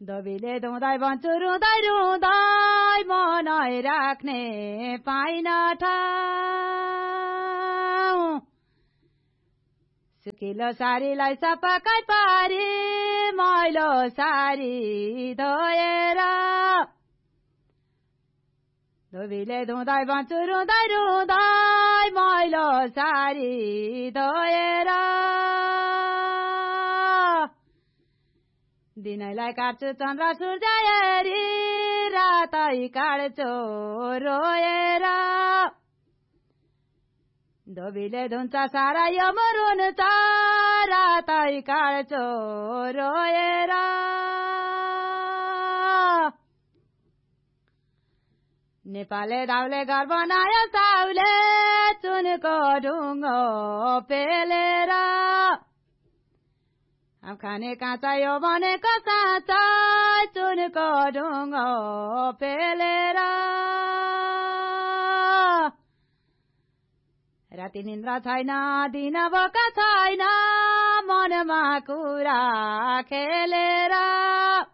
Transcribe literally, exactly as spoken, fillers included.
दोबीले धुँदै भन्छु रुँदै रुँदै मनै राख्ने पाइन ठाउँ सुकिलो सारीलाई सपकाई पारी मैलो सारी धोएर दोबीले धुँदै भन्छु रुँदै रुँदै मैलो सारी धोएर दिनैलाई काट्छु चन्द्र सूर्य हेरी रातै काट्छु रोएर दोबीले धुन्छ सारा यो मरुन्छ रातै काट्छु रोएर नेपालले दाउले घर बनायो साउले चुनको ढुङ्गो पेलेर अब खाने काँचा यो भनेको साँचा चुनको ढुङ्गो पेलेर राति निन्द्रा छैन दिन बोका छैन मनमा कुरा खेलेर